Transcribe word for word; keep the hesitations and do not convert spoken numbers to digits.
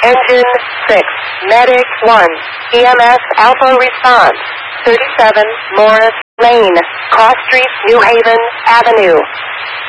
Engine six, Medic one, E M S Alpha response, thirty-seven Morris Lane, Cross Street, New Haven Avenue.